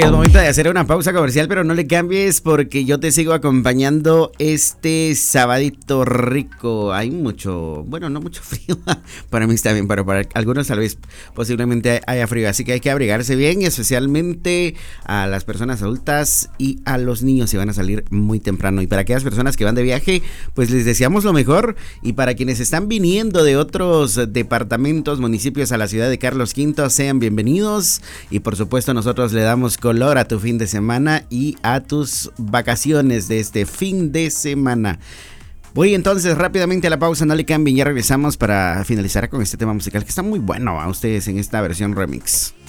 es momento de hacer una pausa comercial, pero no le cambies porque yo te sigo acompañando este sabadito rico. Hay mucho, bueno, no mucho frío, para mí está bien, pero para algunos tal vez posiblemente haya frío, así que hay que abrigarse bien, y especialmente a las personas adultas y a los niños si van a salir muy temprano. Y para aquellas personas que van de viaje, pues les deseamos lo mejor, y para quienes están viniendo de otros departamentos, municipios a la ciudad de Carlos V, sean bienvenidos, y por supuesto nosotros le damos color a tu fin de semana y a tus vacaciones de este fin de semana. Voy entonces rápidamente a la pausa, no le cambien, ya regresamos para finalizar con este tema musical que está muy bueno a ustedes en esta versión remix.